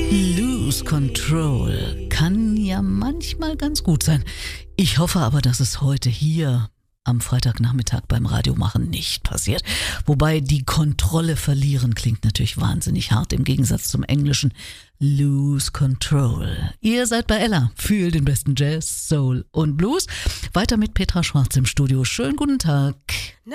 Lose Control kann ja manchmal ganz gut sein. Ich hoffe aber, dass es heute hier am Freitagnachmittag beim Radiomachen nicht passiert. Wobei die Kontrolle verlieren klingt natürlich wahnsinnig hart im Gegensatz zum englischen Lose Control. Ihr seid bei Ella für den besten Jazz, Soul und Blues. Weiter mit Petra Schwarz im Studio. Schönen guten Tag.